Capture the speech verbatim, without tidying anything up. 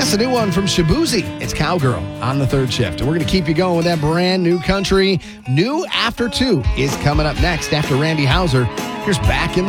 That's a new one from Shabuzi. It's Cowgirl on the third shift. And we're going to keep you going with that brand new country. New After Two is coming up next after Randy Houser. Here's Back in the